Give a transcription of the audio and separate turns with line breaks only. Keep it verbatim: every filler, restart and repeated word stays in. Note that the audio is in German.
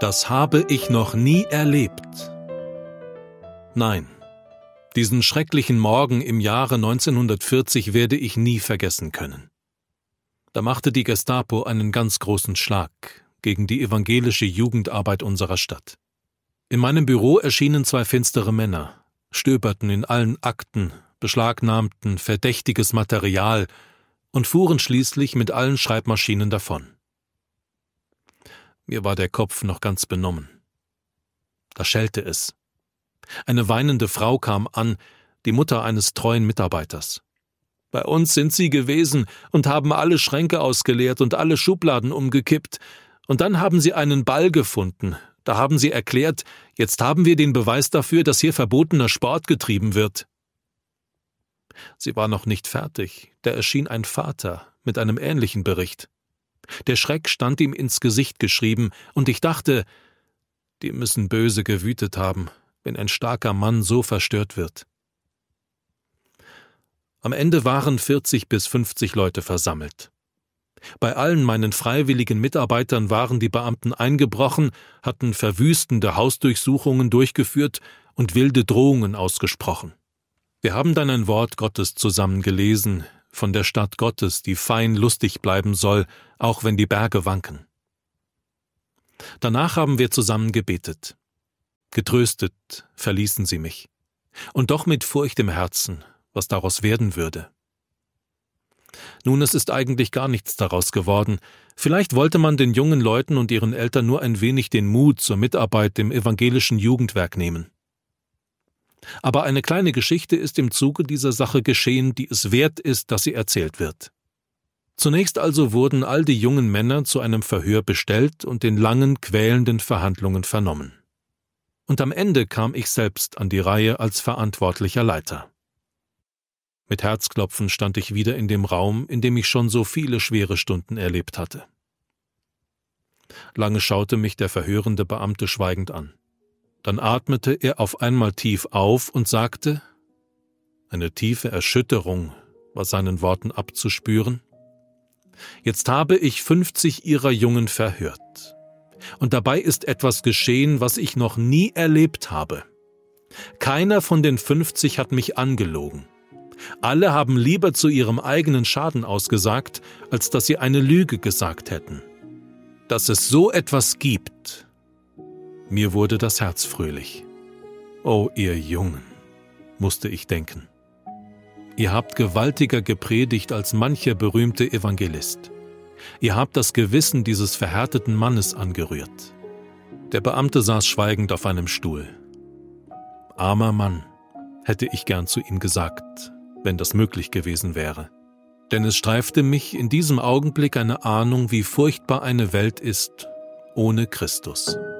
Das habe ich noch nie erlebt. Nein, diesen schrecklichen Morgen im Jahre neunzehnhundertvierzig werde ich nie vergessen können. Da machte die Gestapo einen ganz großen Schlag gegen die evangelische Jugendarbeit unserer Stadt. In meinem Büro erschienen zwei finstere Männer, stöberten in allen Akten, beschlagnahmten verdächtiges Material und fuhren schließlich mit allen Schreibmaschinen davon. Mir war der Kopf noch ganz benommen. Da schellte es. Eine weinende Frau kam an, die Mutter eines treuen Mitarbeiters. »Bei uns sind sie gewesen und haben alle Schränke ausgeleert und alle Schubladen umgekippt. Und dann haben sie einen Ball gefunden. Da haben sie erklärt, jetzt haben wir den Beweis dafür, dass hier verbotener Sport getrieben wird.« Sie war noch nicht fertig, da erschien ein Vater mit einem ähnlichen Bericht. Der Schreck stand ihm ins Gesicht geschrieben, und ich dachte, die müssen böse gewütet haben, wenn ein starker Mann so verstört wird. Am Ende waren vierzig bis fünfzig Leute versammelt. Bei allen meinen freiwilligen Mitarbeitern waren die Beamten eingebrochen, hatten verwüstende Hausdurchsuchungen durchgeführt und wilde Drohungen ausgesprochen. Wir haben dann ein Wort Gottes zusammen gelesen, von der Stadt Gottes, die fein lustig bleiben soll, auch wenn die Berge wanken. Danach haben wir zusammen gebetet. Getröstet verließen sie mich. Und doch mit Furcht im Herzen, was daraus werden würde. Nun, es ist eigentlich gar nichts daraus geworden. Vielleicht wollte man den jungen Leuten und ihren Eltern nur ein wenig den Mut zur Mitarbeit im evangelischen Jugendwerk nehmen. Aber eine kleine Geschichte ist im Zuge dieser Sache geschehen, die es wert ist, dass sie erzählt wird. Zunächst also wurden all die jungen Männer zu einem Verhör bestellt und in langen, quälenden Verhandlungen vernommen. Und am Ende kam ich selbst an die Reihe als verantwortlicher Leiter. Mit Herzklopfen stand ich wieder in dem Raum, in dem ich schon so viele schwere Stunden erlebt hatte. Lange schaute mich der verhörende Beamte schweigend an. Dann atmete er auf einmal tief auf und sagte, eine tiefe Erschütterung war seinen Worten abzuspüren: »Jetzt habe ich fünfzig Ihrer Jungen verhört. Und dabei ist etwas geschehen, was ich noch nie erlebt habe. Keiner von den fünfzig hat mich angelogen. Alle haben lieber zu ihrem eigenen Schaden ausgesagt, als dass sie eine Lüge gesagt hätten. Dass es so etwas gibt.« Mir wurde das Herz fröhlich. »Oh, ihr Jungen«, musste ich denken. »Ihr habt gewaltiger gepredigt als mancher berühmte Evangelist. Ihr habt das Gewissen dieses verhärteten Mannes angerührt.« Der Beamte saß schweigend auf einem Stuhl. »Armer Mann«, hätte ich gern zu ihm gesagt, wenn das möglich gewesen wäre. Denn es streifte mich in diesem Augenblick eine Ahnung, wie furchtbar eine Welt ist ohne Christus.